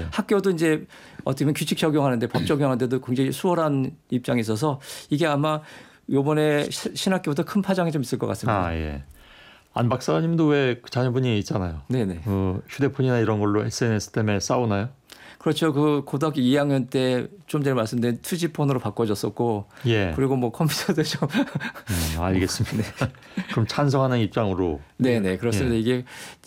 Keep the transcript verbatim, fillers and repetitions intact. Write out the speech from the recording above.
학교도 이제 어떻게 보면 규칙 적용하는데 법 적용하는데도 굉장히 수월한 입장이 있어서 이게 아마 이번에 신학교보다 큰 파장이 좀 있을 것 같습니다. 아, 예. 안 박사님도 왜 자녀분이 있잖아요. 네네. 어, 휴대폰이나 이런 걸로 에스엔에스 때문에 싸우나요? 그렇죠. 그 고등학교 이 학년 때 좀 전에 말씀드린 투지폰으로 바꿔줬었고, 예. 그리고 뭐 컴퓨터도 좀. 음, 알겠습니다. 네. 그럼 찬성하는 입장으로. 네네 그렇습니다. 예. 이게